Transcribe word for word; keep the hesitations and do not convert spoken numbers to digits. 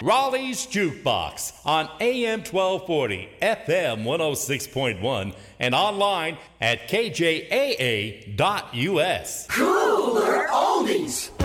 Raleigh's Jukebox on A M twelve forty, F M one oh six point one, and online at K J A A dot U S. Cooler Oldies.